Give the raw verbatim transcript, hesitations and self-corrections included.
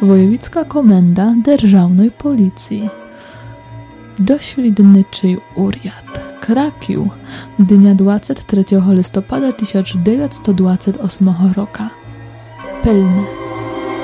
Wojewická komenda Державної поліції. Дослідничий уряд. Краків. Dnia двадцять третього листопада тисяча дев'ятсот двадцять восьмого року. Пильне.